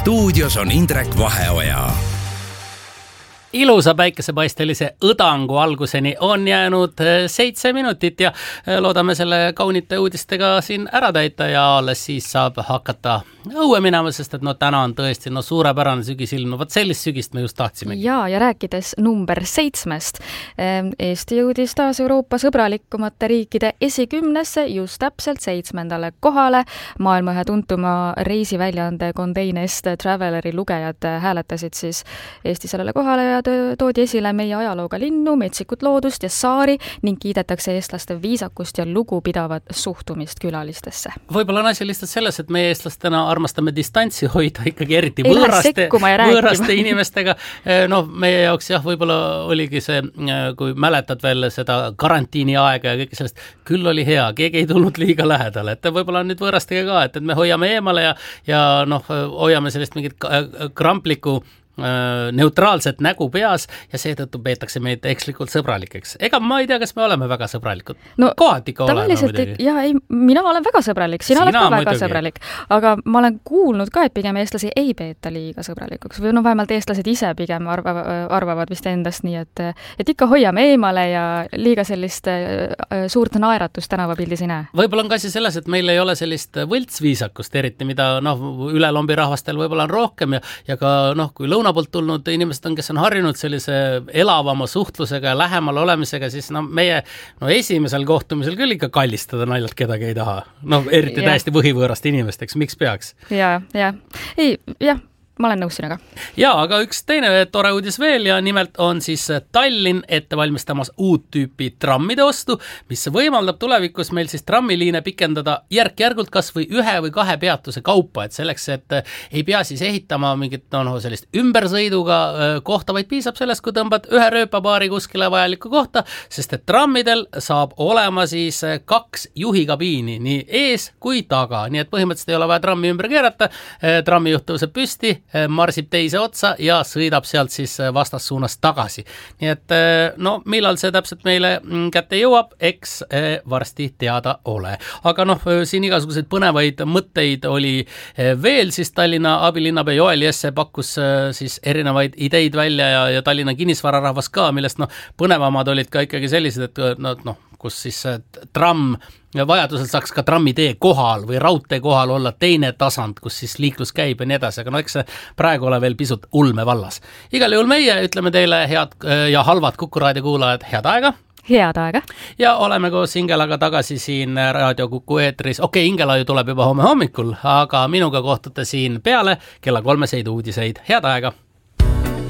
stuudios on Indrek Vaheoja. Ilusa päikesepaistelise õdangu alguseni on jäänud 7 minutit ja loodame selle kaunite uudistega siin ära täita ja alles siis saab hakata õue minema, sest et täna on tõesti suurepärane sügisilm. Vaat sellist sügist me just tahtsimegi. Ja rääkides number 7. Eesti jõudis taas Euroopa sõbralikumate riikide esikümnesse just täpselt 7. kohale. Maailma ühe tuntuma reisiväljaande Condé Nast Traveleri lugejad hääletasid siis Eesti sellele kohale ja toodi esile meie ajalooga linnu, metsikut loodust ja saari ning kiidetakse eestlaste viisakust ja lugupidavat suhtumist külalistesse. Võib-olla on asi lihtsalt selles, et meie eestlastena armastame distantsi hoida ikkagi eriti võõraste inimestega. Meie jaoks võib-olla oligi see, kui mäletad veel seda karantiini aega ja kõik sellest, küll oli hea, keegi ei tulnud liiga lähedale, et võib-olla on nüüd võõrastega ka, et me hoiame eemale ja hoiame sellist mingit kramplikku neutraalset nägu peas ja seetõttu peetakse meid ekslikult sõbralikeks. Ega ma ei tea, kas me oleme väga sõbralikud. Kohad ikka oleme muidugi. Mina olen väga sõbralik, sina oled ka väga sõbralik, aga ma olen kuulnud ka, et pigem eestlasi ei peeta liiga sõbralikuks või vähemalt eestlased ise pigem arvavad vist endast nii, et ikka hoiame eemale ja liiga sellist suurt naeratust tänavapildis ei näe. Võib-olla on ka asi selles, et meil ei ole sellist võltsviisakust eriti, mida üle lombi rahvastel võib-olla on rohkem ja ka kui lõuna poolt tulnud inimesed on, kes on harjunud sellise elavama suhtlusega ja lähemal olemisega, siis meie esimesel kohtumisel küll ikka kallistada naljalt kedagi ei taha. Eriti täiesti võhivõõrast inimesteks, miks peaks? Ma olen nõus sinaga. Ja, aga üks teine tore uudis veel ja nimelt on siis Tallinn ette valmistamas uut tüüpi trammide ostu, mis võimaldab tulevikus meil siis trammiliine pikendada järk-järgult kas või 1 või 2 peatuse kaupa, et selleks, et ei pea siis ehitama mingit sellist ümbersõiduga kohta, vaid piisab sellest, kui tõmbad 1 rööpapaari kuskile vajalikku kohta, sest et trammidel saab olema siis 2 juhikabiini, nii ees kui taga, nii et põhimõtteliselt ei ole vaja trammi ümber keerata, trammijuht tõuseb püsti, marsib teise otsa ja sõidab sealt siis vastassuunas tagasi. Nii et millal see täpselt meile kätte jõuab, eks varsti teada ole. Aga siin igasuguseid põnevaid mõtteid oli veel, siis Tallinna abilinnapea Joel Jesse pakkus siis erinevaid ideid välja ja Tallinna kinnisvararahvas ka, millest põnevamad olid ka ikkagi sellised, et kus siis tramm vajadusel saaks ka trammitee kohal või raudtee kohal olla teine tasand, kus siis liiklus käib ja nii edasi, aga eks see praegu ole veel pisut ulme vallas. Igal juhul meie ütleme teile head ja halvad Kuku raadio kuulajad head aega. Head aega. Ja oleme koos Ingelaga tagasi siin Raadio Kuku eetris. Ingela ju tuleb juba homme hommikul, aga minuga kohtute siin peale kella 3 uudiseid. Head aega!